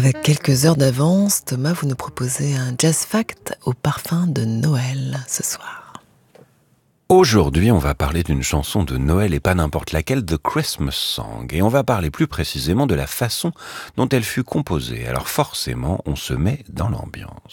Avec quelques heures d'avance, Thomas, vous nous proposez un jazz fact au parfum de Noël ce soir. Aujourd'hui, on va parler d'une chanson de Noël et pas n'importe laquelle, The Christmas Song. Et on va parler plus précisément de la façon dont elle fut composée. Alors forcément, on se met dans l'ambiance.